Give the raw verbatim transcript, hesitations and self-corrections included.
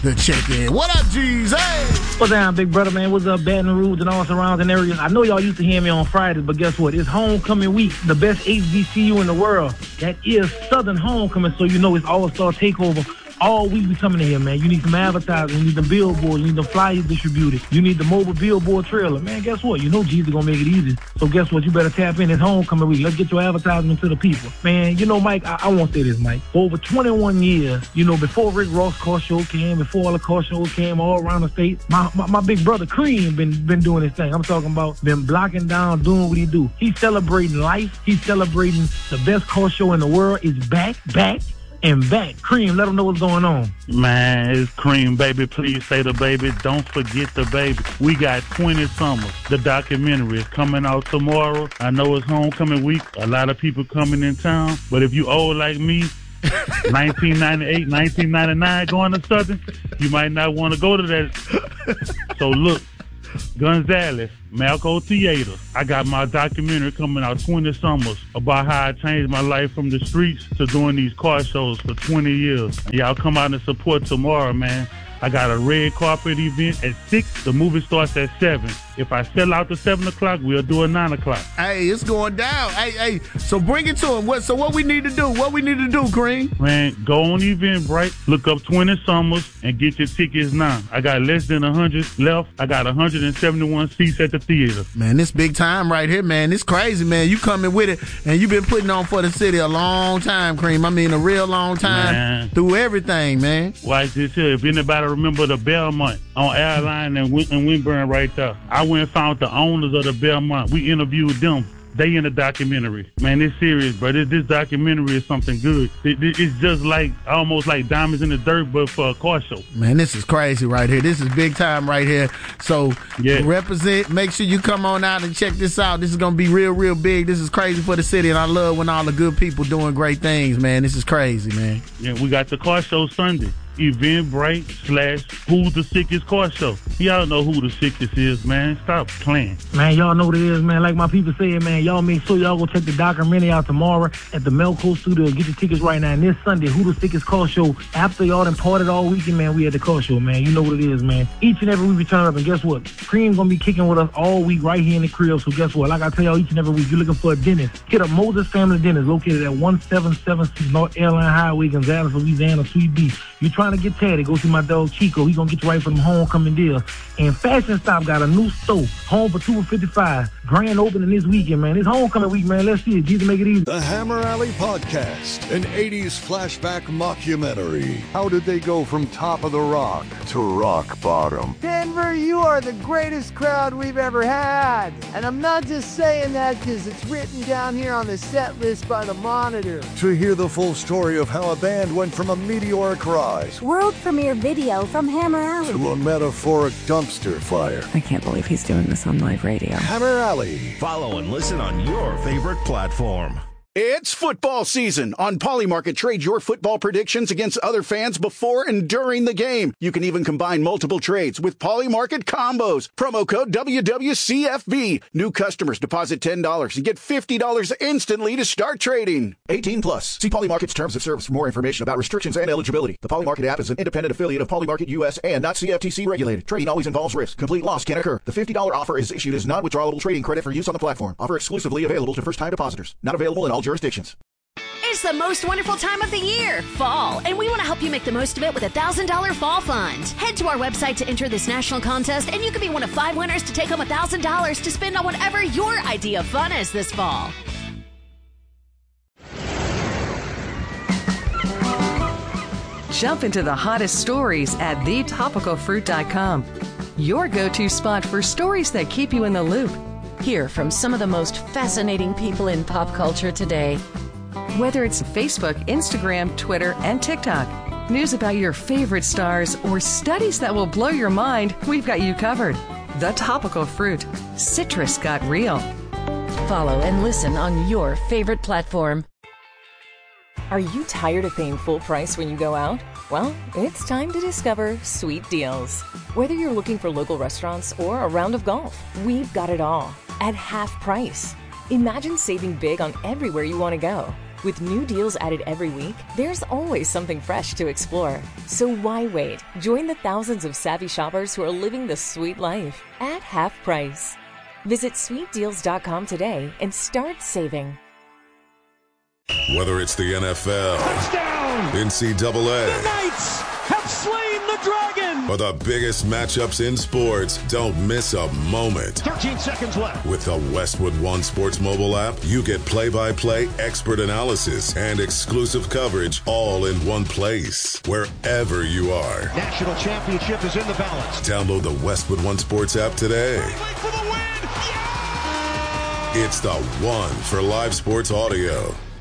the check-in. What up, G's? Hey! What's down, big brother, man? What's up, Baton Rouge and all surrounding areas? I know y'all used to hear me on Fridays, but guess what? It's homecoming week, the best H B C U in the world. That is Southern Homecoming, so you know it's all-star takeover. All week we coming in here, man. You need some advertising. You need the billboards. You need the flyers distributed. You need the mobile billboard trailer. Man, guess what? You know Jesus gonna make it easy. So guess what? You better tap in. It's homecoming week. Let's get your advertisement to the people. Man, you know, Mike, I, I won't say this, Mike. For over twenty-one years, you know, before Rick Ross car show came, before all the car shows came all around the state, my, my, my big brother Cream been been doing his thing. I'm talking about been blocking down, doing what he do. He's celebrating life. He's celebrating the best car show in the world. Is back, back. And back. Cream, let them know what's going on. Man, it's Cream, baby. Please say the baby. Don't forget the baby. We got twenty Summers. The documentary is coming out tomorrow. I know it's homecoming week. A lot of people coming in town. But if you old like me, nineteen ninety-eight, nineteen ninety-nine going to Southern, you might not want to go to that. So look, Gonzalez, Malco Theater. I got my documentary coming out, twenty Summers, about how I changed my life from the streets to doing these car shows for twenty years. And y'all come out and support tomorrow, man. I got a red carpet event at six. The movie starts at seven. If I sell out to seven o'clock, we'll do it nine o'clock. Hey, it's going down. Hey, hey, so bring it to him. What? So what we need to do? What we need to do, Cream? Man, go on Eventbrite, look up twenty Summers, and get your tickets now. I got less than one hundred left. I got one hundred seventy-one seats at the theater. Man, this big time right here, man. It's crazy, man. You coming with it, and you been putting on for the city a long time, Cream. I mean, a real long time. Man. Through everything, man. Watch this here. If anybody remember the Belmont on Airline and, Win- and Winburn right there, I went and found the owners of the Belmont. We interviewed them. They in the documentary. Man, it's serious, bro. This, this documentary is something good. It, it, it's just like, almost like Diamonds in the Dirt, but for a car show. Man, this is crazy right here. This is big time right here. So, yeah. Represent, make sure you come on out and check this out. This is going to be real, real big. This is crazy for the city, and I love when all the good people doing great things, man. This is crazy, man. Yeah, we got the car show Sunday. Eventbrite slash Who's the Sickest car show. Y'all know who the sickest is, man. Stop playing. Man, y'all know what it is, man. Like my people said, man, y'all make sure y'all go check the documentary out tomorrow at the Melco Studio. Get your tickets right now. And this Sunday, Who the Sickest car show. After y'all done parted all weekend, man, we at the car show, man. You know what it is, man. Each and every week we turn up, and guess what? Cream gonna be kicking with us all week right here in the crib. So guess what? Like I tell y'all, each and every week, you're looking for a dentist. Hit up Moses Family Dentist, located at one seven seven six North Airline Highway, Gonzales, Louisiana, Sweet Beach. You trying to get tatted, go see my dog Chico. He gonna get you right for them homecoming deals. And Fashion Stop got a new store, home for two fifty-five. Grand opening this weekend, man. It's homecoming week, man. Let's see it. Jesus, make it easy. The Hammer Alley Podcast, an eighties flashback mockumentary. How did they go from top of the rock to rock bottom? Denver, you are the greatest crowd we've ever had. And I'm not just saying that because it's written down here on the set list by the Monitor. To hear the full story of how a band went from a meteoric rise, world premiere video from Hammer Alley, to a metaphoric dumpster fire. I can't believe he's doing this on live radio. Hammer Alley. Follow and listen on your favorite platform. It's football season. On Polymarket, trade your football predictions against other fans before and during the game. You can even combine multiple trades with Polymarket combos. Promo code W W C F B. New customers deposit ten dollars and get fifty dollars instantly to start trading. eighteen plus. See Polymarket's terms of service for more information about restrictions and eligibility. The Polymarket app is an independent affiliate of Polymarket U S and not C F T C regulated. Trading always involves risk. Complete loss can occur. The fifty dollars offer is issued as non-withdrawable trading credit for use on the platform. Offer exclusively available to first-time depositors. Not available in all jurisdictions. It's the most wonderful time of the year, fall, and we want to help you make the most of it with a one thousand dollars Fall Fund. Head to our website to enter this national contest, and you could be one of five winners to take home one thousand dollars to spend on whatever your idea of fun is this fall. Jump into the hottest stories at the topical fruit dot com. Your go-to spot for stories that keep you in the loop. Hear from some of the most fascinating people in pop culture today. Whether it's Facebook, Instagram, Twitter, and TikTok, news about your favorite stars, or studies that will blow your mind, we've got you covered. The Topical Fruit. Citrus got real. Follow and listen on your favorite platform. Are you tired of paying full price when you go out? Well, it's time to discover Sweet Deals. Whether you're looking for local restaurants or a round of golf, we've got it all at half price. Imagine saving big on everywhere you want to go. With new deals added every week, there's always something fresh to explore. So why wait? Join the thousands of savvy shoppers who are living the sweet life at half price. Visit sweet deals dot com today and start saving. Whether it's the N F L, touchdown, N C double A, the Knights have slain the dragon, or the biggest matchups in sports, don't miss a moment. thirteen seconds left. With the Westwood One Sports mobile app, you get play-by-play, expert analysis, and exclusive coverage all in one place, wherever you are. National championship is in the balance. Download the Westwood One Sports app today. For the win. Yeah! It's the one for live sports audio.